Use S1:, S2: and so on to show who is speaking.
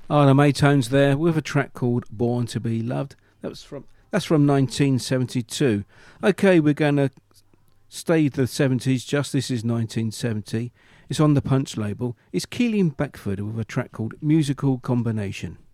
S1: Oh, the Maytones there with a track called "Born to Be Loved." That's from 1972. Okay, we're going to stay the 70s. Just this is 1970. It's on the Punch label. It's Keeling Beckford with a track called "Musical Combination."